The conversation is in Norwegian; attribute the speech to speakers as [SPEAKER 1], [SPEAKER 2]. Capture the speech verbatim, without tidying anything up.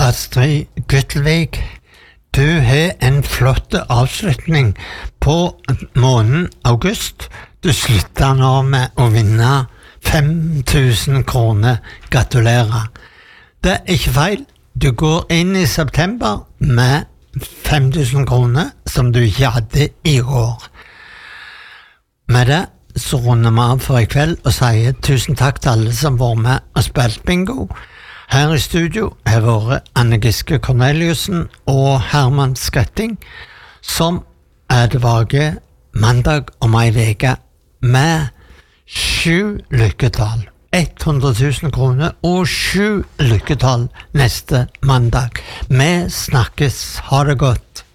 [SPEAKER 1] Astrid Gyttelvik, du har en flott avslutning på måneden august. Du slutter nå med å vinne fem tusen kroner. Gratulerer. Det er ikke feil. Du går inn i september med fem tusen kroner som du ikke hadde i år. Med det så runder vi av for i kveld og sier tusen takk til alle som var med og spilt bingo. Her i studio har vært Anne Giske Corneliussen og Herman Skretting, som er tilbake mandag om ei veke med sju lykketall. hundre tusen kroner og sju lykketall neste mandag. Vi snakkes. Ha det godt.